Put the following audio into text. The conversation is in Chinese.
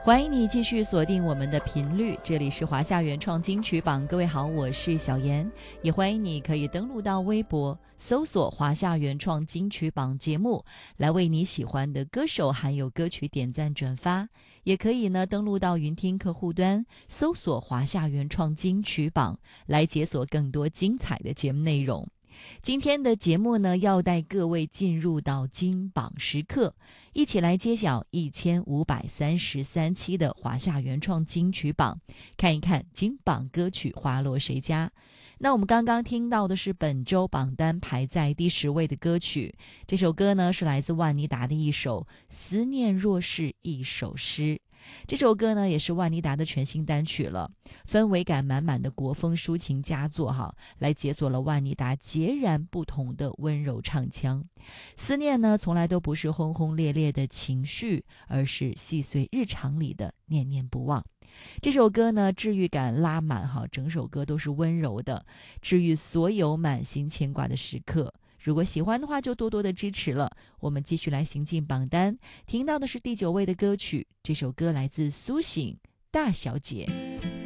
欢迎你继续锁定我们的频率，这里是华夏原创金曲榜。各位好，我是小妍，也欢迎你可以登录到微博搜索华夏原创金曲榜节目，来为你喜欢的歌手还有歌曲点赞转发。也可以呢登录到云听客户端搜索华夏原创金曲榜，来解锁更多精彩的节目内容。今天的节目呢，要带各位进入到金榜时刻，一起来揭晓1533期的华夏原创金曲榜，看一看金榜歌曲花落谁家。那我们刚刚听到的是本周榜单排在第10位的歌曲，这首歌呢是来自万妮达的一首《思念若是一首诗》。这首歌呢也是万妮达的全新单曲了，氛围感满满的国风抒情佳作哈，来解锁了万妮达截然不同的温柔唱腔。思念呢从来都不是轰轰烈烈的情绪，而是细碎日常里的念念不忘。这首歌呢治愈感拉满哈，整首歌都是温柔的，治愈所有满心牵挂的时刻。如果喜欢的话就多多的支持了。我们继续来行进榜单，听到的是第9位的歌曲，这首歌来自苏醒大小姐。